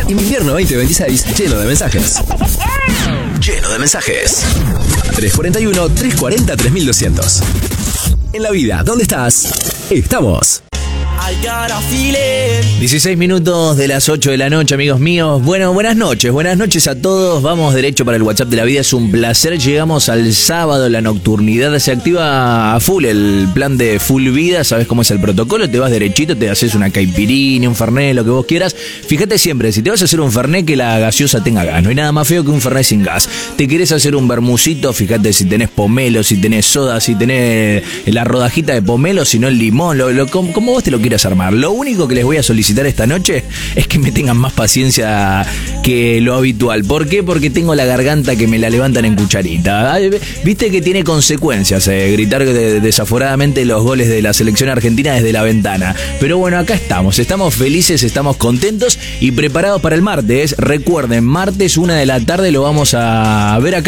Invierno 2026 lleno de mensajes. Lleno de mensajes. 341-340-3200. En la vida, ¿dónde estás? Estamos. 16 minutos de las 8 de la noche, amigos míos. Bueno, buenas noches a todos. Vamos derecho para el WhatsApp de la vida. Es un placer. Llegamos al sábado, la nocturnidad se activa a full. El plan de full vida, sabes cómo es el protocolo. Te vas derechito, te haces una caipirinha, un fernet, lo que vos quieras. Fíjate siempre, si te vas a hacer un fernet, que la gaseosa tenga gas. No hay nada más feo que un fernet sin gas. Te querés hacer un vermucito, fíjate si tenés pomelo, si tenés soda, si tenés la rodajita de pomelo, si no el limón, como vos te lo quieras armar. Lo único que les voy a solicitar esta noche es que me tengan más paciencia que lo habitual. ¿Por qué? Porque tengo la garganta que me la levantan en cucharita. Viste que tiene consecuencias gritar desaforadamente los goles de la selección argentina desde la ventana. Pero bueno, acá estamos felices, estamos contentos y preparados para el martes. Recuerden, martes 1 de la tarde lo vamos a ver acá.